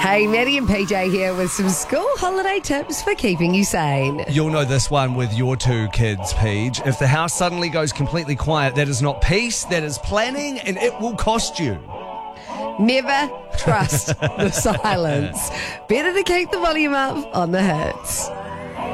Hey, Maddie and PJ here with some school holiday tips for keeping you sane. You'll know this one with your two kids, Paige. If the house suddenly goes completely quiet, that is not peace, that is planning, and it will cost you. Never trust the silence. Better to keep the volume up on the hits.